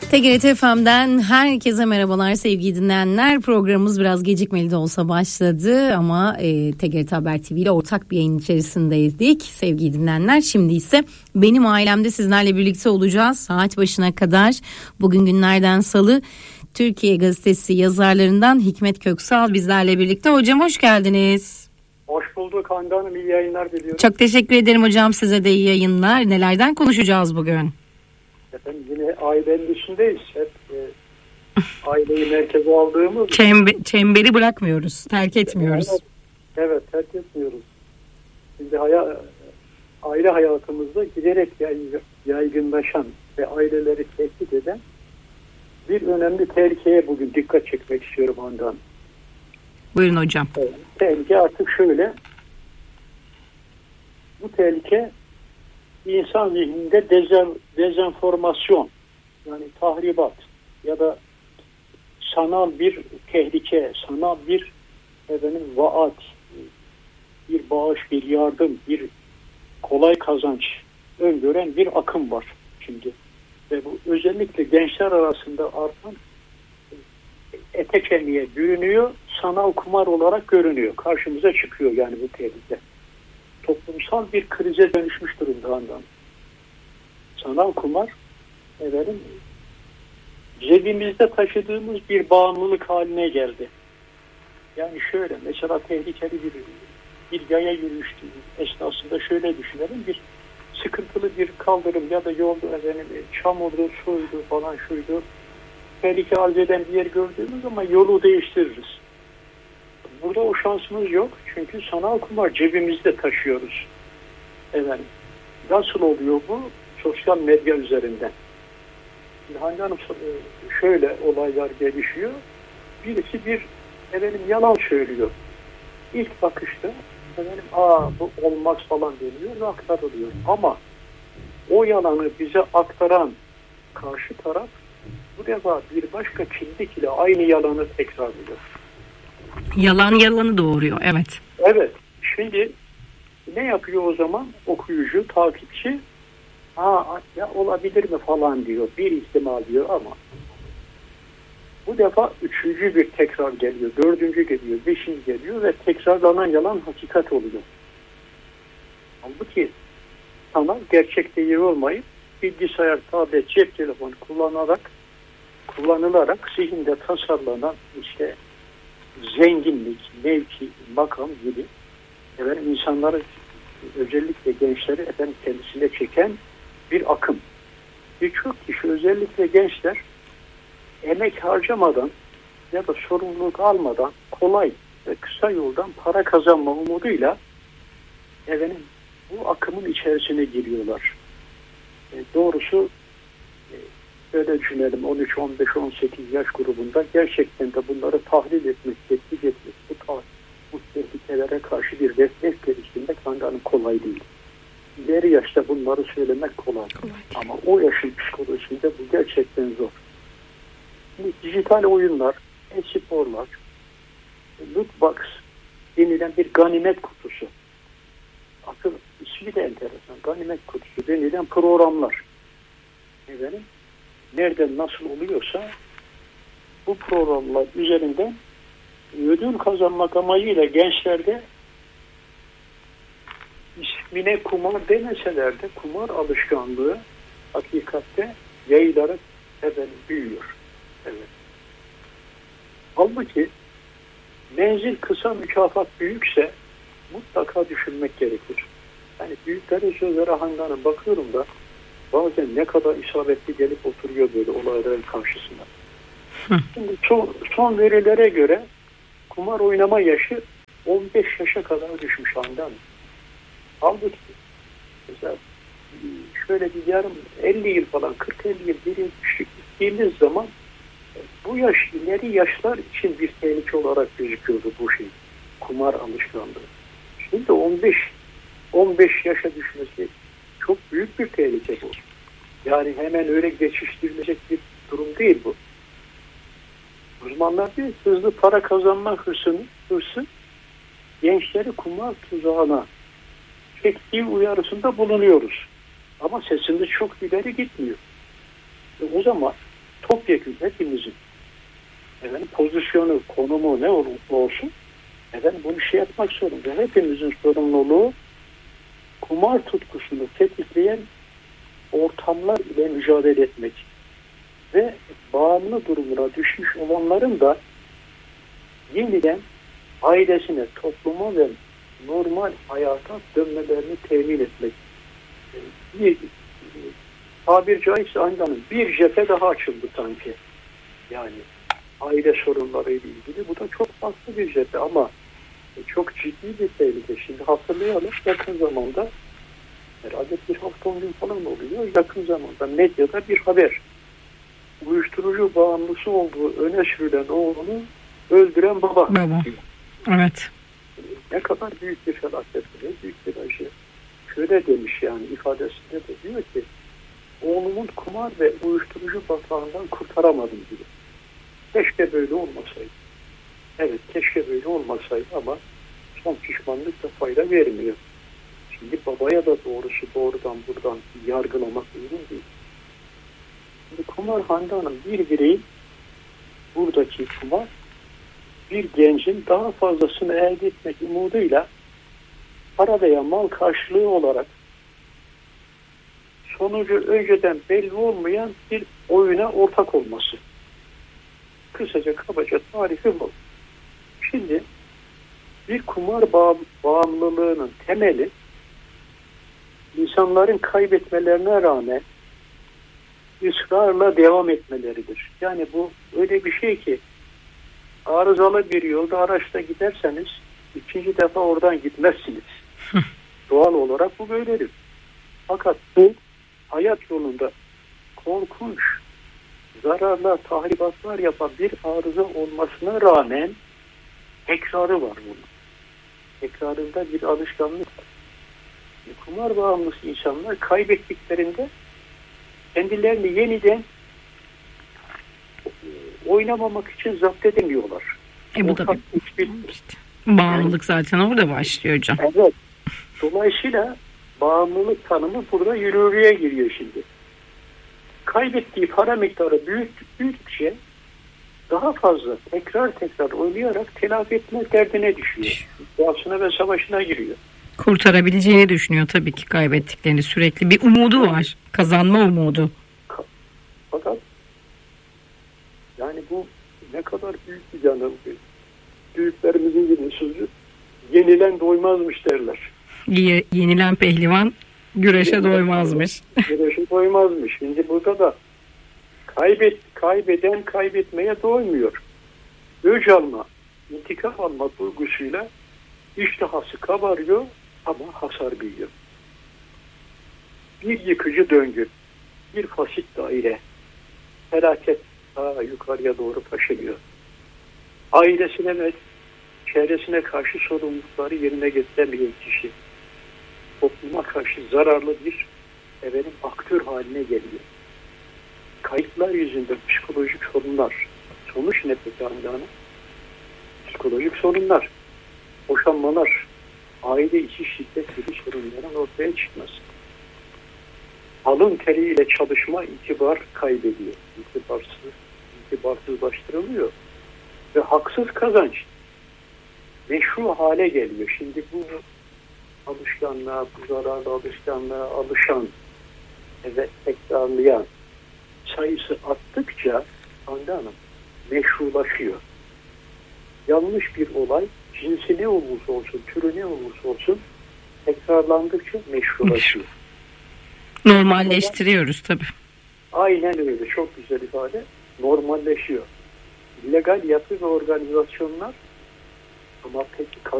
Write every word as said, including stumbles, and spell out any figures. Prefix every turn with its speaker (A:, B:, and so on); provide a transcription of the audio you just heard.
A: T G R T F M'den herkese merhabalar sevgili dinleyenler. Programımız biraz gecikmeli de olsa başladı ama e, T G R T Haber T V ile ortak bir yayın içerisindeydik sevgili dinleyenler. Şimdi ise benim ailemde sizlerle birlikte olacağız saat başına kadar. Bugün günlerden salı. Türkiye Gazetesi yazarlarından Hikmet Köksal bizlerle birlikte. Hocam hoş geldiniz.
B: Hoş bulduk Hande Hanım, iyi yayınlar diliyorum.
A: Çok teşekkür ederim hocam, size de iyi yayınlar. Nelerden konuşacağız bugün?
B: Efendim yine ailenin içindeyiz. Hep e, aileyi merkeze aldığımız...
A: Çembe, çemberi bırakmıyoruz, terk etmiyoruz.
B: Evet, evet terk etmiyoruz. Şimdi haya, aile hayatımızda giderek yaygınlaşan ve aileleri tehdit eden bir önemli tehlikeye bugün dikkat çekmek istiyorum Hande Hanım.
A: Buyurun hocam.
B: Evet, tehlike artık şöyle. Bu tehlike insan zihninde dezen, dezenformasyon, yani tahribat ya da sanal bir tehlike, sanal bir efendim, vaat, bir bağış, bir yardım, bir kolay kazanç öngören bir akım var şimdi. Ve bu özellikle gençler arasında artan ete kemiğe bürünüyor, sanal kumar olarak görünüyor. Karşımıza çıkıyor yani bu tehlike. Toplumsal bir krize dönüşmüş durumda andan. Sanal kumar efendim, cebimizde taşıdığımız bir bağımlılık haline geldi. Yani şöyle, mesela tehlikeli bir bir yaya yürüyüş esnasında şöyle düşünelim, bir sıkıntılı bir kaldırım ya da yolda efendim, çamurdu, suydu falan şuydu, tehlike arz eden bir yer gördüğümüz zaman yolu değiştiririz. Burada o şansımız yok. Çünkü sanal kumar cebimizde taşıyoruz. Evet. Nasıl oluyor bu? Sosyal medya üzerinden. Şimdi Hande Hanım, şöyle olaylar gelişiyor. Birisi bir efendim, yalan söylüyor. İlk bakışta efendim, aa bu olmaz falan deniyor ve aktarılıyor. Ama o yalanı bize aktaran karşı taraf bu defa bir başka kimlik ile aynı yalanı tekrarlıyor.
A: Yalan yalanı doğuruyor, evet.
B: Evet. Şimdi ne yapıyor o zaman okuyucu, takipçi? Ha ya olabilir mi falan diyor. Bir ihtimal diyor ama bu defa üçüncü bir tekrar geliyor. Dördüncü geliyor. Beşinci geliyor ve tekrarlanan yalan hakikat oluyor. Halbuki sanal gerçek değil olmayıp bilgisayar, tablet, cep telefonu kullanarak kullanılarak zihinde tasarlanan işte zenginlik, mevki, makam gibi efendim, insanları özellikle gençleri efendim, kendisine çeken bir akım. Birçok kişi özellikle gençler emek harcamadan ya da sorumluluk almadan kolay ve kısa yoldan para kazanma umuduyla efendim, bu akımın içerisine giriyorlar. E, doğrusu e, öyle düşünelim, on üç, on beş, on sekiz yaş grubunda gerçekten de bunları tahlil etmek, tetkik etmek, bu, bu tehlikelere karşı bir refleks geliştirmek sanırım kolay değil. İleri yaşta bunları söylemek kolay. kolay. Ama o yaşın psikolojisinde bu gerçekten zor. Şimdi dijital oyunlar, e-sporlar, loot box denilen bir ganimet kutusu. Asıl ismi de enteresan. Ganimet kutusu denilen programlar. Efendim, nereden nasıl oluyorsa bu programlar üzerinden ödül kazanmak amacıyla gençlerde ismine kumar demeseler de kumar alışkanlığı hakikatte yayılarak efendim, büyüyor. Evet. Halbuki menzil kısa, mükafat büyükse mutlaka düşünmek gerekir. Yani büyüklerin sözleri Hande Hanım, bakıyorum da bazen ne kadar isabetli gelip oturuyor böyle olayların karşısında. Hı. Şimdi son, son verilere göre kumar oynama yaşı on beş yaşa kadar düşmüş Hande Hanım. Halbuki mesela şöyle bir yarım elli yıl falan, kırk elli yıl geri gittiğimiz zaman bu yaş ileri yaşlar için bir tehlike olarak gözüküyordu bu şey. Kumar alışkanlığı. Şimdi on beş on beş yaşa düşmesi çok büyük bir tehlike bu. Yani hemen öyle geçiştirilecek bir durum değil bu. Uzmanlar diyor, hızlı para kazanma hırsını, hırsı gençleri kumar tuzağına çektiği uyarısında bulunuyoruz. Ama sesinde çok ileri gitmiyor. E o zaman topyekun hepimizin efendim, pozisyonu, konumu ne olursa olsun efendim, bunu şey yapmak zorunda. Hepimizin sorumluluğu kumar tutkusunu tetikleyen ortamlar ile mücadele etmek ve bağımlı durumuna düşmüş olanların da yeniden ailesine, topluma ve normal hayata dönmelerini temin etmek. Bir, tabir caizse andanın bir cephe daha açıldı sanki. Yani aile sorunları ile ilgili. Bu da çok farklı bir cephe ama çok ciddi bir tehlike. Şimdi hatırlayalım, yakın zamanda herhalde bir hafta on gün falan oluyor. Yakın zamanda medyada bir haber. Uyuşturucu bağımlısı olduğu öne sürülen oğlunu öldüren baba.
A: Baba. Evet.
B: Ne kadar büyük bir felaket, ne büyük bir acı. Şöyle demiş yani ifadesinde de diyor ki oğlumun kumar ve uyuşturucu batağından kurtaramadım diyor. Keşke böyle olmasaydı. Evet, keşke böyle olmasaydı ama son pişmanlık da fayda vermiyor. Şimdi babaya da doğrusu doğrudan buradan yargılamak uygun değil. Şimdi kumar Hande Hanım, bir bireyin buradaki kumar bir gencin daha fazlasını elde etmek umuduyla para veya mal karşılığı olarak sonucu önceden belli olmayan bir oyuna ortak olması. Kısaca kabaca tarifi bu. Şimdi bir kumar bağ bağımlılığının temeli insanların kaybetmelerine rağmen ısrarla devam etmeleridir. Yani bu öyle bir şey ki arızalı bir yolda araçta giderseniz ikinci defa oradan gitmezsiniz. Doğal olarak bu böyledir. Fakat bu hayat yolunda korkunç, zararlı, tahribatlar yapan bir arıza olmasına rağmen tekrarı var bunun. Tekrarında bir alışkanlık var. Kumar bağımlısı insanlar kaybettiklerinde kendilerini yeniden oynamamak için zapt edemiyorlar.
A: E bu da bir işte, bağımlılık zaten orada başlıyor hocam.
B: Evet. Dolayısıyla bağımlılık tanımı burada yürürlüğe giriyor şimdi. Kaybettiği para miktarı büyüttükçe daha fazla tekrar tekrar oynayarak telafi etme derdine düşüyor. Doğasına ve savaşına giriyor.
A: Kurtarabileceğini düşünüyor tabii ki kaybettiklerini, sürekli bir umudu var. Kazanma umudu.
B: Fakat yani bu ne kadar büyük bir yanılgı. Büyüklerimizin gibi sözü yenilen doymazmış derler.
A: Ye, yenilen pehlivan güreşe yenilen doymazmış.
B: Güreşe doymazmış. Şimdi burada da kaybet, kaybeden kaybetmeye doymuyor. Öc alma, intikam alma duygusuyla iştahası kabarıyor ama hasar büyüyor. Bir yıkıcı döngü, bir fasit daire, felaket daha yukarıya doğru taşınıyor. Ailesine ve çevresine karşı sorumlulukları yerine getiremeyen kişi topluma karşı zararlı bir efendim, aktör haline geliyor. Kayıplar yüzünden psikolojik sorunlar. Sonuç ne peki Hanım? Psikolojik sorunlar, boşanmalar, aile içi şiddet gibi sorunların ortaya çıkması. Alın teriyle çalışma itibar kaybediyor. İtibarsız, itibarsızlaştırılıyor. Ve haksız kazanç meşru hale geliyor. Şimdi bu alışkanlığa, bu zararlı alışkanlığa alışan ve tekrarlayan sayısı arttıkça Hande Hanım meşrulaşıyor. Yanlış bir olay, cinsi ne olursa olsun, türü ne olursa olsun tekrarlandıkça meşrulaşıyor.
A: Normalleştiriyoruz tabii.
B: Aynen öyle. Çok güzel ifade. Normalleşiyor. İllegal yapı ve organizasyonlar ama peki